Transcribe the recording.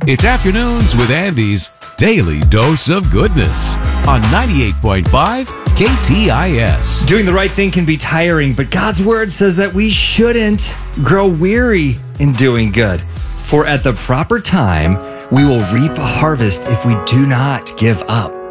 It's Afternoons with Andy's Daily Dose of Goodness on 98.5 KTIS. Doing the right thing can be tiring, but God's word says that we shouldn't grow weary in doing good. For at the proper time, we will reap a harvest if we do not give up.